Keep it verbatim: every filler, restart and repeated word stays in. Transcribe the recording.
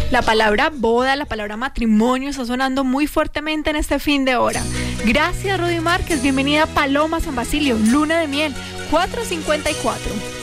La palabra boda, la palabra matrimonio está sonando muy fuertemente en este fin de hora. Gracias, Rudy Márquez. Bienvenida, Paloma San Basilio. Luna de miel, cuatro cincuenta y cuatro.